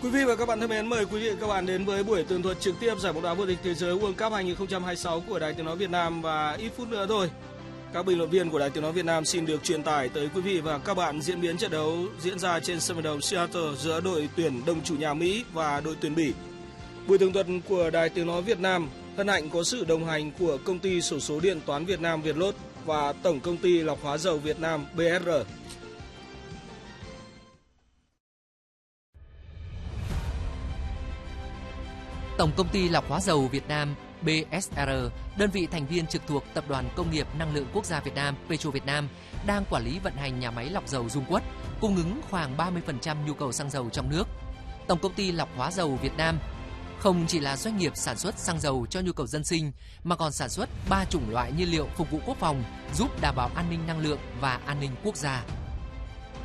Quý vị và các bạn thân mến, mời quý vị và các bạn đến với buổi tường thuật trực tiếp giải bóng đá vô địch thế giới World Cup 2026 của Đài Tiếng nói Việt Nam, và ít phút nữa thôi, các bình luận viên của Đài Tiếng nói Việt Nam xin được truyền tải tới quý vị và các bạn diễn biến trận đấu diễn ra trên sân vận động Seattle giữa đội tuyển Đông chủ nhà Mỹ và đội tuyển Bỉ. Buổi tường thuật của Đài Tiếng nói Việt Nam hân hạnh có sự đồng hành của Công ty Xổ số Điện toán Việt Nam Vietlott và Tổng Công ty Lọc hóa dầu Việt Nam BSR. Tổng Công ty Lọc hóa dầu Việt Nam BSR, đơn vị thành viên trực thuộc Tập đoàn Công nghiệp Năng lượng Quốc gia Việt Nam Petro Việt Nam, đang quản lý vận hành nhà máy lọc dầu Dung Quất, cung ứng khoảng 30% nhu cầu xăng dầu trong nước. Tổng Công ty Lọc hóa dầu Việt Nam không chỉ là doanh nghiệp sản xuất xăng dầu cho nhu cầu dân sinh, mà còn sản xuất 3 chủng loại nhiên liệu phục vụ quốc phòng, giúp đảm bảo an ninh năng lượng và an ninh quốc gia.